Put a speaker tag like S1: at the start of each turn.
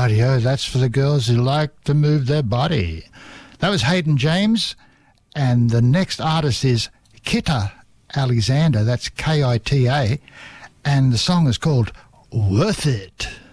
S1: Rightio, that's for the girls who like to move their body. That was Hayden James, and the next artist is Kita Alexander, that's Kita, and the song is called Worth It.